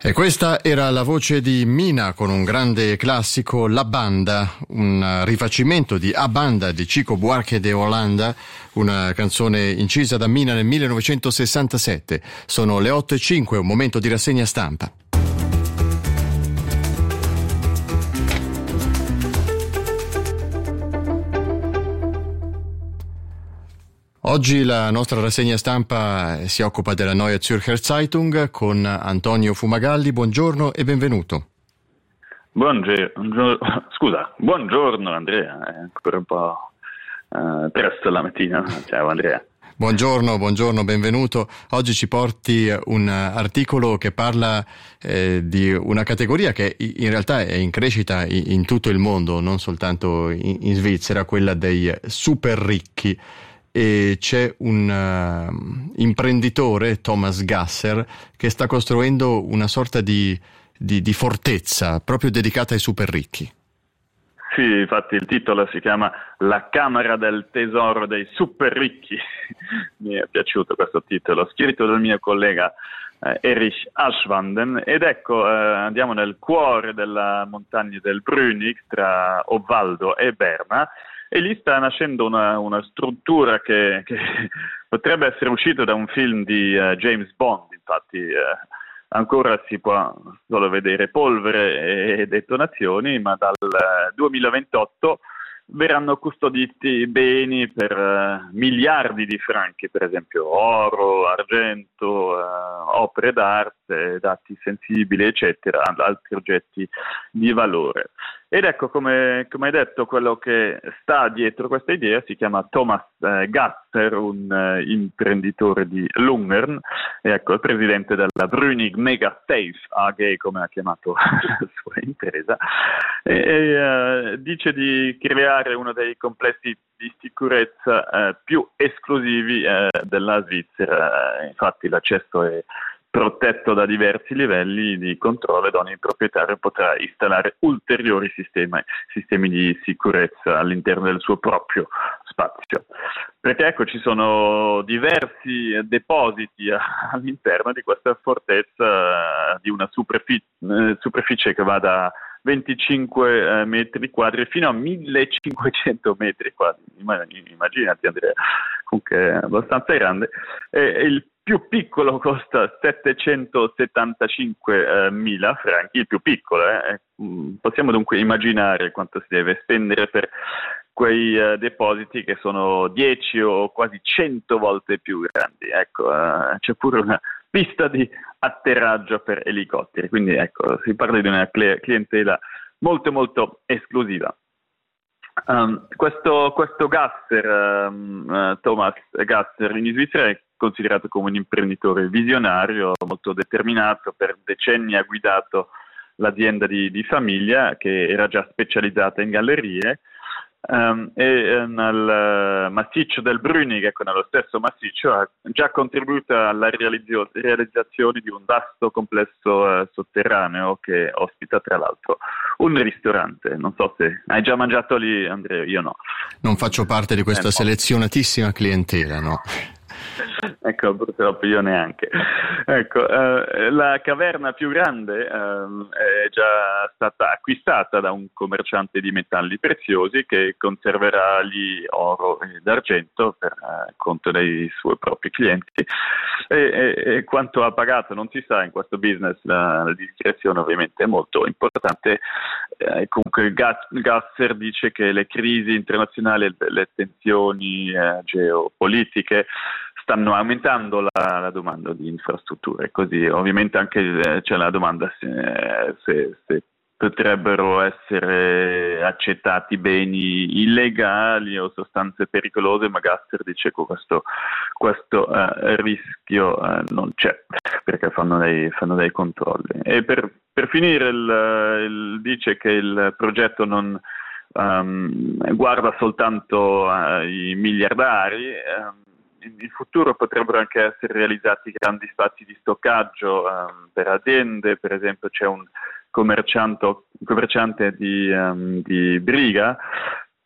E questa era la voce di Mina con un grande classico, La Banda, un rifacimento di A Banda di Chico Buarque de Holanda, una canzone incisa da Mina nel 1967. Sono le 8:05, un momento di rassegna stampa. Oggi la nostra rassegna stampa si occupa della Neue Zürcher Zeitung con Antonio Fumagalli. Buongiorno e benvenuto. Buongiorno Andrea, è ancora un po' presto la mattina. Ciao Andrea. Buongiorno, benvenuto. Oggi ci porti un articolo che parla di una categoria che in realtà è in crescita in tutto il mondo, non soltanto in Svizzera, quella dei super ricchi. E c'è un imprenditore, Thomas Gasser, che sta costruendo una sorta di fortezza proprio dedicata ai super ricchi. Sì, infatti il titolo si chiama La Camera del Tesoro dei Super Ricchi. Mi è piaciuto questo titolo, scritto dal mio collega Erich Aschwanden. Ed ecco, andiamo nel cuore della montagna del Brünig, tra Obwaldo e Berna. E lì sta nascendo una struttura che potrebbe essere uscita da un film di James Bond. Infatti ancora si può solo vedere polvere e detonazioni, ma dal 2028 verranno custoditi beni per miliardi di franchi, per esempio oro, argento, opere d'arte, dati sensibili, eccetera, altri oggetti di valore. Ed ecco, come hai detto, quello che sta dietro questa idea si chiama Thomas Gasser, un imprenditore di Lungern, e ecco, il presidente della Brünig Mega Safe AG, come ha chiamato la sua impresa, e dice di creare uno dei complessi di sicurezza più esclusivi della Svizzera. Infatti l'accesso è protetto da diversi livelli di controllo ed ogni proprietario potrà installare ulteriori sistemi di sicurezza all'interno del suo proprio spazio. Perché ecco, ci sono diversi depositi all'interno di questa fortezza di una superficie che va da 25 metri quadri fino a 1500 metri quadri. Immaginati, Andrea, comunque è abbastanza grande. Il più piccolo costa 775.000 franchi, il più piccolo. Possiamo dunque immaginare quanto si deve spendere per quei depositi che sono 10 o quasi 100 volte più grandi. Ecco, c'è pure una pista di atterraggio per elicotteri, quindi ecco, si parla di una clientela molto molto esclusiva. Questo Gasser, Thomas Gasser, in Svizzera è considerato come un imprenditore visionario, molto determinato. Per decenni ha guidato l'azienda di famiglia che era già specializzata in gallerie, e nel massiccio del Brünig, ecco, nello stesso massiccio, ha già contribuito alla realizzazione di un vasto complesso sotterraneo che ospita tra l'altro un ristorante. Non so se hai già mangiato lì, Andrea. Io no. Non faccio parte di questa selezionatissima clientela, no? Ecco, purtroppo io neanche. Ecco, la caverna più grande è già stata acquistata da un commerciante di metalli preziosi che conserverà lì oro ed argento per conto dei suoi propri clienti. E quanto ha pagato non si sa in questo business, la discrezione ovviamente è molto importante. Comunque Gasser dice che le crisi internazionali e le tensioni geopolitiche stanno aumentando la domanda di infrastrutture, così ovviamente anche c'è la domanda se potrebbero essere accettati beni illegali o sostanze pericolose, ma Gasser dice che questo rischio non c'è, perché fanno dei controlli. E per finire dice che il progetto non guarda soltanto ai miliardari. In futuro potrebbero anche essere realizzati grandi spazi di stoccaggio per aziende. Per esempio c'è un commerciante di Briga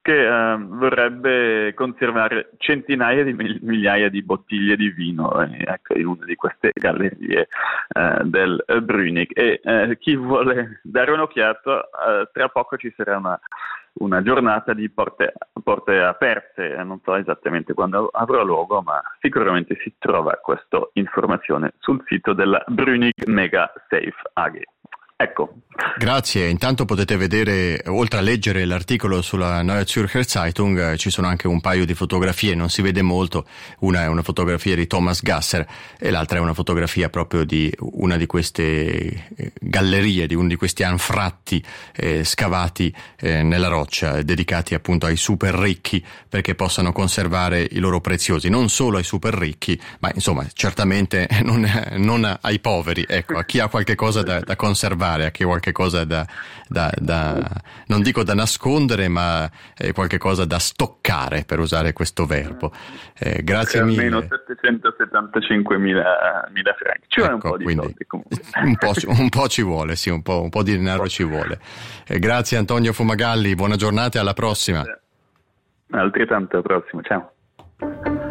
che vorrebbe conservare centinaia di migliaia di bottiglie di vino ecco, in una di queste gallerie del Brünig. E chi vuole dare un'occhiata, tra poco ci sarà una giornata di porte aperte, non so esattamente quando avrà luogo, ma sicuramente si trova questa informazione sul sito della Brünig Mega Safe AG. Ecco. Grazie, intanto potete vedere, oltre a leggere l'articolo sulla Neue Zürcher Zeitung, ci sono anche un paio di fotografie, non si vede molto, una è una fotografia di Thomas Gasser e l'altra è una fotografia proprio di una di queste gallerie, di uno di questi anfratti scavati nella roccia, dedicati appunto ai super ricchi perché possano conservare i loro preziosi, non solo ai super ricchi, ma insomma certamente non ai poveri, ecco, a chi ha qualche cosa da conservare, a chi ha qualche cosa da non dico da nascondere, ma qualche cosa da stoccare, per usare questo verbo. Grazie mille. Almeno 775.000 franchi. Ci vuole un po' di soldi comunque. Un po' ci vuole, sì, un po' di denaro ci vuole. Grazie Antonio Fumagalli, buona giornata e alla prossima. Altrettanto, alla prossima, ciao.